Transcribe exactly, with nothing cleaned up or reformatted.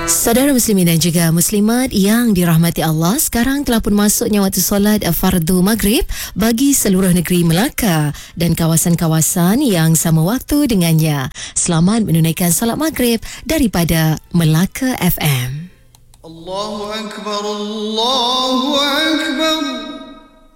Saudara muslimin dan juga muslimat yang dirahmati Allah, sekarang telah pun masuknya waktu solat fardu maghrib bagi seluruh negeri Melaka dan kawasan-kawasan yang sama waktu dengannya. Selamat menunaikan solat maghrib daripada Melaka F M. Allahu Akbar, Allahu Akbar.